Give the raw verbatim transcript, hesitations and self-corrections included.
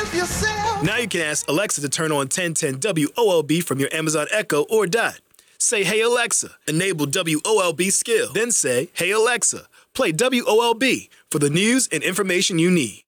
with yourself. Now you can ask Alexa to turn on ten ten W O L B from your Amazon Echo or Dot. Say, hey Alexa, enable W O L B skill. Then say, hey Alexa, play W O L B for the news and information you need.